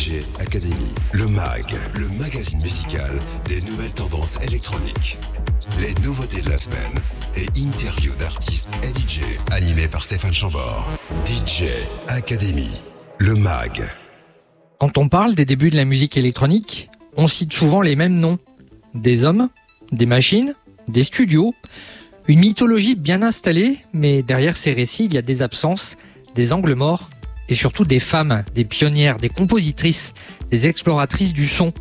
DJ Academy, le MAG, le magazine musical des nouvelles tendances électroniques. Les nouveautés de la semaine et interviews d'artistes et DJ, animé par Stéphane Chambord. DJ Academy, le MAG. Quand on parle des débuts de la musique électronique, on cite souvent les mêmes noms. Des hommes, des machines, des studios. Une mythologie bien installée, mais derrière ces récits, il y a des absences, des angles morts et surtout des femmes, des pionnières, des compositrices, des exploratrices du son.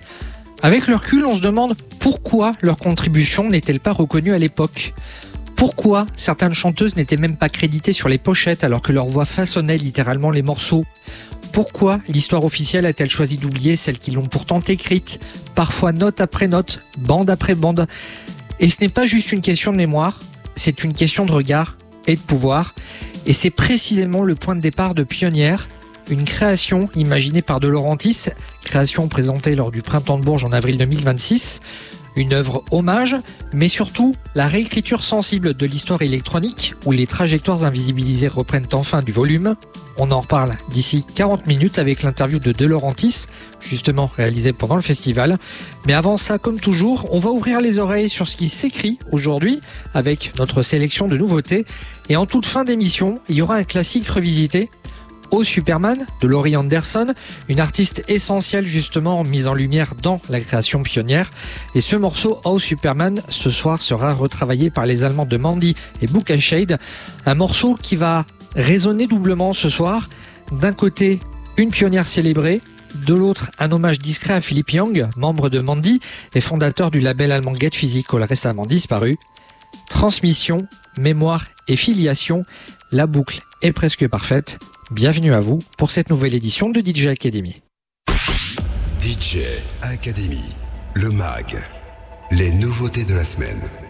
Avec le recul, on se demande pourquoi leur contribution n'est-elle pas reconnue à l'époque ? Pourquoi certaines chanteuses n'étaient même pas créditées sur les pochettes alors que leur voix façonnait littéralement les morceaux ? Pourquoi l'histoire officielle a-t-elle choisi d'oublier celles qui l'ont pourtant écrite, parfois note après note, bande après bande ? Et ce n'est pas juste une question de mémoire, c'est une question de regard et de pouvoir. Et c'est précisément le point de départ de Pionnière, une création imaginée par De Laurentiis, création présentée lors du Printemps de Bourges en avril 2026. Une œuvre hommage, mais surtout la réécriture sensible de l'histoire électronique où les trajectoires invisibilisées reprennent enfin du volume. On en reparle d'ici 40 minutes avec l'interview de Laurentiis, justement réalisée pendant le festival. Mais avant ça, comme toujours, on va ouvrir les oreilles sur ce qui s'écrit aujourd'hui avec notre sélection de nouveautés. Et en toute fin d'émission, il y aura un classique revisité. Oh Superman de Laurie Anderson, une artiste essentielle justement mise en lumière dans la création Pionnière. Et ce morceau Oh Superman ce soir sera retravaillé par les Allemands de Mandy et Book and Shade. Un morceau qui va résonner doublement ce soir. D'un côté, une pionnière célébrée. De l'autre, un hommage discret à Philippe Young, membre de Mandy et fondateur du label allemand Get Physical récemment disparu. Transmission, mémoire et filiation, la boucle est presque parfaite. Bienvenue à vous pour cette nouvelle édition de DJ Academy. DJ Academy, le MAG, les nouveautés de la semaine.